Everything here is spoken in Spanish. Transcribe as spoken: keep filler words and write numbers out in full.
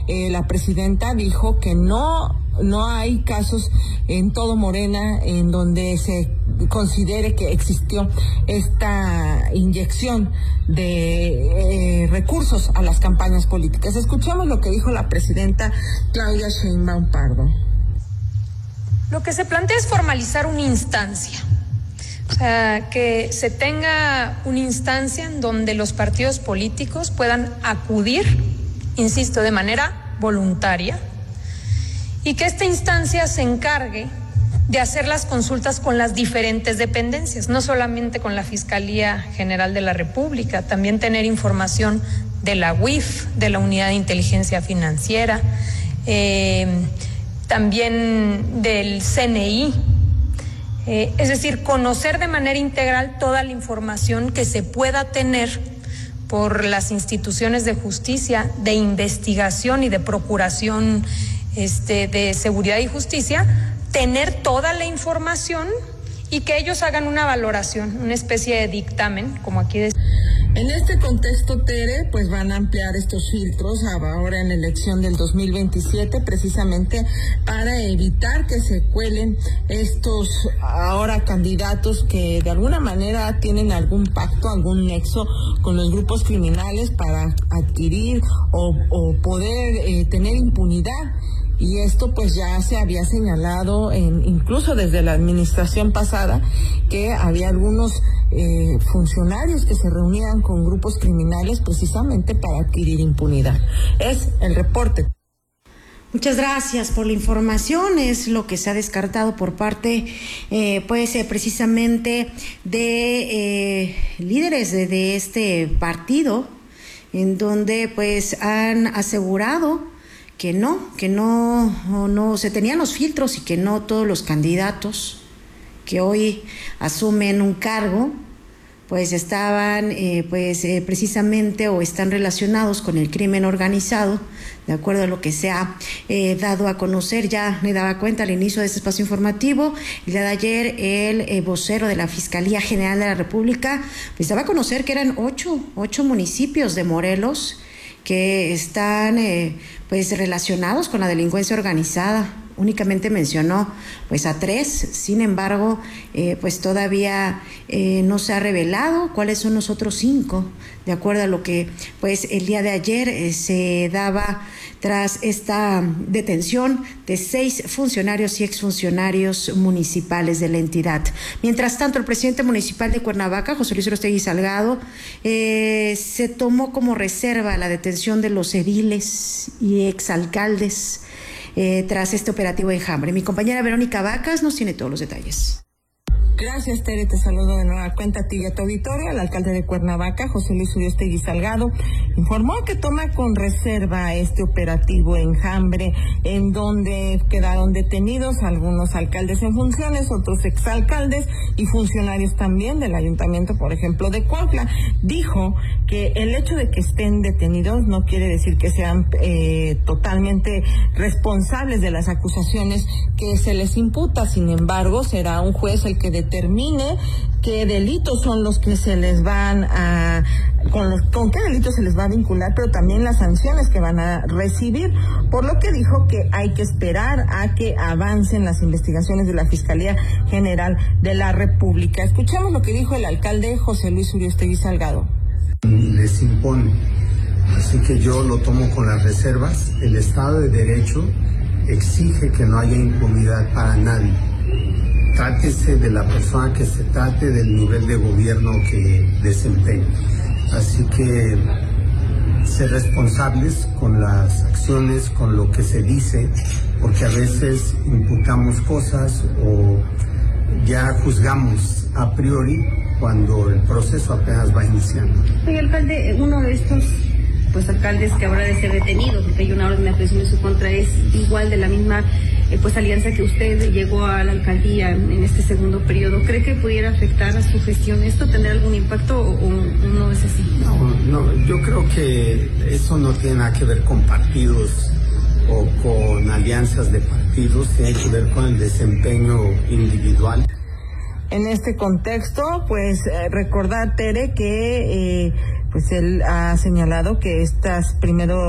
eh, la presidenta dijo que no no hay casos en todo Morena en donde se considere que existió esta inyección de eh, recursos a las campañas políticas. Escuchamos lo que dijo la presidenta Claudia Sheinbaum Pardo. Lo que se plantea es formalizar una instancia, o sea, que se tenga una instancia en donde los partidos políticos puedan acudir, insisto, de manera voluntaria, y que esta instancia se encargue de hacer las consultas con las diferentes dependencias, no solamente con la Fiscalía General de la República, también tener información de la U I F, de la Unidad de Inteligencia Financiera, eh, también del C N I, eh, es decir, conocer de manera integral toda la información que se pueda tener por las instituciones de justicia, de investigación y de procuración Este, de seguridad y justicia, tener toda la información y que ellos hagan una valoración, una especie de dictamen, como aquí decía. En este contexto, Tere, pues van a ampliar estos filtros ahora en la elección del dos mil veintisiete, precisamente para evitar que se cuelen estos ahora candidatos que de alguna manera tienen algún pacto, algún nexo con los grupos criminales para adquirir o, o poder eh, tener impunidad. Y esto pues ya se había señalado en, incluso desde la administración pasada, que había algunos eh, funcionarios que se reunían con grupos criminales precisamente para adquirir impunidad. Es el reporte. Muchas gracias por la información. Es lo que se ha descartado por parte, eh, pues, eh, precisamente de eh, líderes de, de este partido, en donde pues han asegurado que no, que no, no se tenían los filtros y que no todos los candidatos que hoy asumen un cargo, pues estaban, eh, pues eh, precisamente o están relacionados con el crimen organizado, de acuerdo a lo que se ha eh, dado a conocer. Ya me daba cuenta al inicio de este espacio informativo, el día de ayer el eh, vocero de la Fiscalía General de la República, pues daba a conocer que eran ocho, ocho municipios de Morelos que están eh, pues relacionados con la delincuencia organizada. Únicamente mencionó pues a tres, sin embargo, eh, pues todavía eh, no se ha revelado cuáles son los otros cinco, de acuerdo a lo que pues el día de ayer eh, se daba tras esta detención de seis funcionarios y exfuncionarios municipales de la entidad. Mientras tanto, el presidente municipal de Cuernavaca, José Luis Aróstegui Salgado, eh, se tomó como reserva la detención de los ediles y exalcaldes Eh, tras este operativo Enjambre. Mi compañera Verónica Vacas nos tiene todos los detalles. Gracias, Tere, te saludo de nueva cuenta a ti y a tu auditorio. El alcalde de Cuernavaca, José Luis Aróstegui Salgado, informó que toma con reserva este operativo Enjambre, en donde quedaron detenidos algunos alcaldes en funciones, otros exalcaldes y funcionarios también del ayuntamiento, por ejemplo, de Cuautla. Dijo que el hecho de que estén detenidos no quiere decir que sean eh, totalmente responsables de las acusaciones que se les imputa. Sin embargo, será un juez el que determine qué delitos son los que se les van a, con, los, con qué delitos se les va a vincular, pero también las sanciones que van a recibir, por lo que dijo que hay que esperar a que avancen las investigaciones de la Fiscalía General de la República. Escuchemos lo que dijo el alcalde José Luis Aróstegui Salgado. Les impone, así que yo lo tomo con las reservas. El Estado de Derecho exige que no haya impunidad para nadie. Trátese de la persona que se trate, del nivel de gobierno que desempeñe. Así que ser responsables con las acciones, con lo que se dice, porque a veces imputamos cosas o ya juzgamos a priori cuando el proceso apenas va iniciando. Señor alcalde, uno de estos pues alcaldes que habrá de ser detenido, porque hay una orden de aprehensión en su contra, es igual de la misma eh, pues alianza que usted llegó a la alcaldía en este segundo periodo. ¿Cree que pudiera afectar a su gestión esto, tener algún impacto o, o no es así? No, no, yo creo que eso no tiene nada que ver con partidos o con alianzas de partidos, tiene que ver con el desempeño individual. En este contexto, pues eh, recordar, Tere, que eh, pues él ha señalado que estas primero